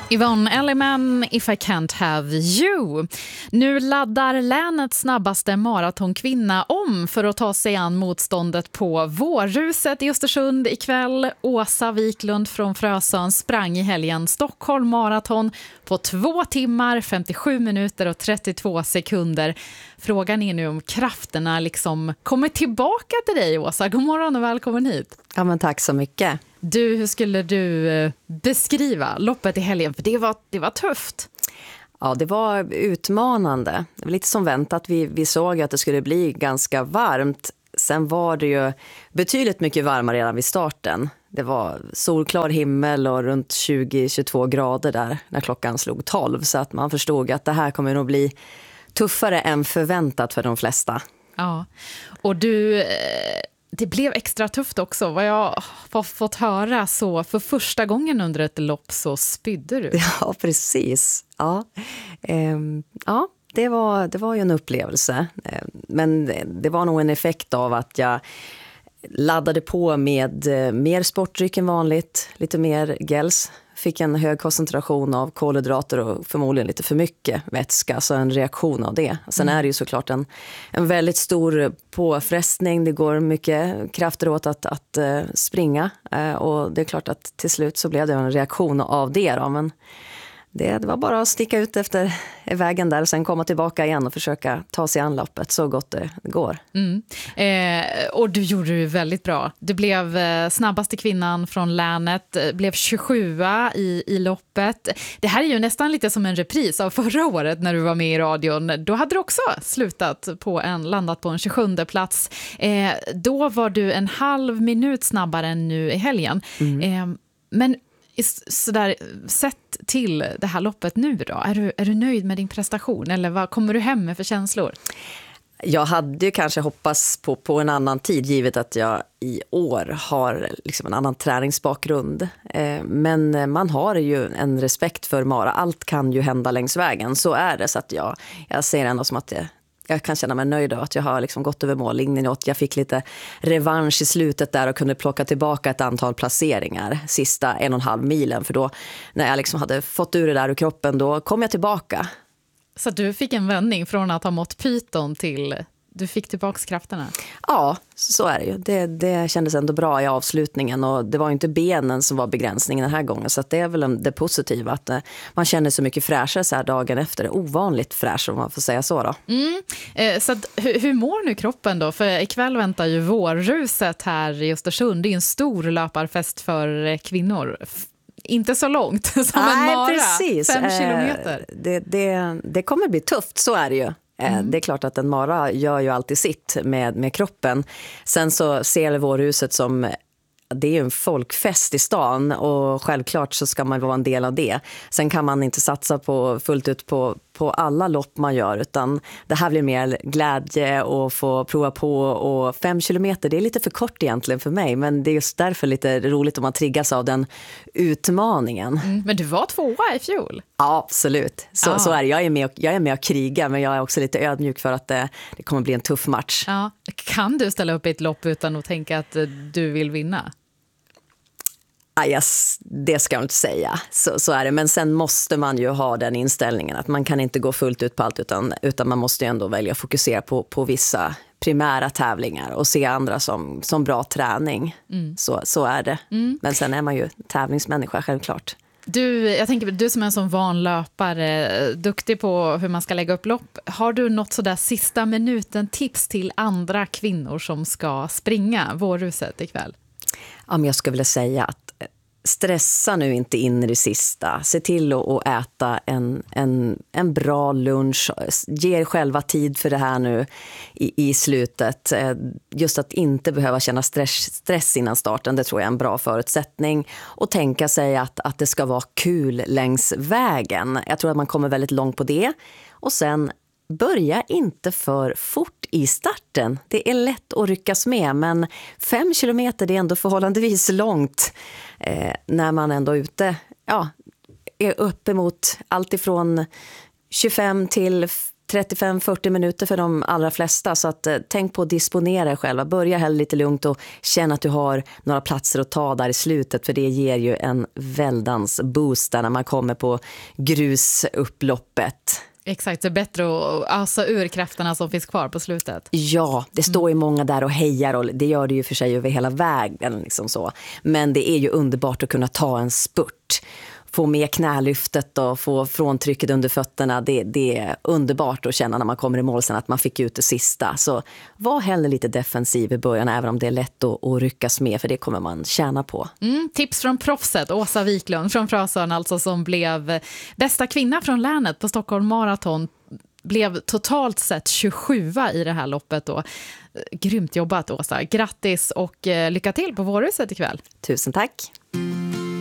Yvonne Elliman, If I Can't Have You. Nu laddar länets snabbaste maratonkvinna om för att ta sig an motståndet på Vårhuset i Östersund ikväll. Åsa Wiklund från Frösön sprang i helgen Stockholm maraton på 2 timmar, 57 minuter och 32 sekunder. Frågan är nu om krafterna liksom kommer tillbaka till dig, Åsa. God morgon och välkommen hit. Ja, men tack så mycket. Du, hur skulle du beskriva loppet i helgen? För det var tufft. Ja, det var utmanande. Det var lite som väntat. Vi såg att det skulle bli ganska varmt. Sen var det ju betydligt mycket varmare redan vid starten. Det var solklar himmel och runt 20-22 grader där när klockan slog 12. Så att man förstod att det här kommer nog bli tuffare än förväntat för de flesta. Ja, och du... Det blev extra tufft också. Vad jag har fått höra så för första gången under ett lopp så spydde du. Ja, precis. Ja, det var ju en upplevelse. Men det var nog en effekt av att jag laddade på med mer sportdryck än vanligt. Lite mer gels. Fick en hög koncentration av kolhydrater och förmodligen lite för mycket vätska. Så en reaktion av det. Sen är det ju såklart en väldigt stor påfrestning. Det går mycket krafter åt att springa. Och det är klart att till slut så blev det en reaktion av det då. Men det var bara att sticka ut efter vägen där och sen komma tillbaka igen och försöka ta sig an loppet så gott det går. Och du gjorde det väldigt bra. Du blev snabbaste kvinnan från länet, blev 27 i loppet. Det här är ju nästan lite som en repris av förra året när du var med i radion. Då hade du också landat på en 27:e plats. Då var du en halv minut snabbare än nu i helgen. Men sådär, sett till det här loppet nu då, är du nöjd med din prestation eller vad kommer du hem med för känslor? Jag hade ju kanske hoppats på en annan tid givet att jag i år har liksom en annan träningsbakgrund. Men man har ju en respekt för mara. Allt kan ju hända längs vägen. Så är det, så att jag ser ändå som att jag kan känna mig nöjd av att jag har liksom gått över mållinjen och att jag fick lite revansch i slutet där och kunde plocka tillbaka ett antal placeringar sista 1,5 milen. För då när jag liksom hade fått ur det där ur kroppen, då kom jag tillbaka. Så du fick en vändning från att ha mått pyton till du fick tillbaka krafterna? Ja, så är det ju. Det kändes ändå bra i avslutningen och det var inte benen som var begränsningen den här gången. Så att det är väl det positiva att man känner så mycket fräschare så här dagen efter. Ovanligt fräsch om man får säga så då. Så att, hur mår nu kroppen då? För ikväll väntar ju Vårhuset här i Östersund. Det är en stor löparfest för kvinnor. Inte så långt som en mara. Precis. 5 kilometer. Det kommer bli tufft, så är det ju. Det är klart att en mara gör ju alltid sitt med kroppen. Sen så ser Vårhuset som det är ju en folkfest i stan och självklart så ska man vara en del av det. Sen kan man inte satsa fullt ut på alla lopp man gör, utan det här blir mer glädje och få prova på. Och 5 kilometer, det är lite för kort egentligen för mig, men det är just därför lite roligt om man triggas av den utmaningen. Men du var 2:a i fjol. Ja, absolut. Så är det. Jag är med och kriga, men jag är också lite ödmjuk för att det kommer bli en tuff match. Ja. Kan du ställa upp i ett lopp utan att tänka att du vill vinna? Det ska jag inte säga. Så är det. Men sen måste man ju ha den inställningen att man kan inte gå fullt ut på allt utan man måste ju ändå välja att fokusera på vissa primära tävlingar och se andra som bra träning. Så är det. Men sen är man ju tävlingsmänniska självklart. Jag tänker, du som är en sån van löpare, duktig på hur man ska lägga upp lopp. Har du något sådär sista minuten tips till andra kvinnor som ska springa Vårhuset ikväll? Ja, men jag skulle vilja säga att stressa nu inte in i det sista. Se till att äta en bra lunch. Ge er själva tid för det här nu i slutet. Just att inte behöva känna stress innan starten, det tror jag är en bra förutsättning. Och tänka sig att det ska vara kul längs vägen. Jag tror att man kommer väldigt långt på det. Och sen börja inte för fort i starten. Det är lätt att ryckas med, men 5 kilometer det är ändå förhållandevis långt när man ändå är uppe mot allt ifrån 25 till 35-40 minuter för de allra flesta, så att tänk på att disponera er själva. Börja hellre lite lugnt och känna att du har några platser att ta där i slutet, för det ger ju en väldans boost när man kommer på grusupploppet. Exakt, det är bättre att ösa ur krafterna som finns kvar på slutet. Ja, det står ju många där och hejar, och det gör det ju för sig över hela vägen liksom så. Men det är ju underbart att kunna ta en spurt. Få med knälyftet och få fråntrycket under fötterna. Det är underbart att känna när man kommer i mål sen att man fick ut det sista. Så var hellre lite defensiv i början, även om det är lätt att ryckas med, för det kommer man tjäna på. Tips från proffset Åsa Wiklund från Frasön, alltså, som blev bästa kvinna från länet på Stockholm Marathon. Blev totalt sett 27 i det här loppet då. Grymt jobbat, Åsa. Grattis och lycka till på Vårhuset ikväll. Tusen tack.